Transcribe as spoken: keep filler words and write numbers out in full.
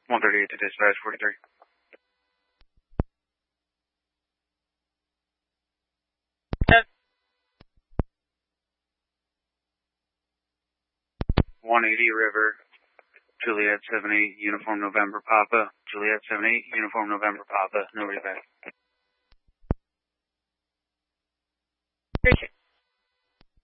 one thirty-eight to dispatch, forty-three. one eighty River, Juliet seven eight, Uniform November Papa, Juliet seven eight, Uniform November Papa, nobody back. Appreciate it.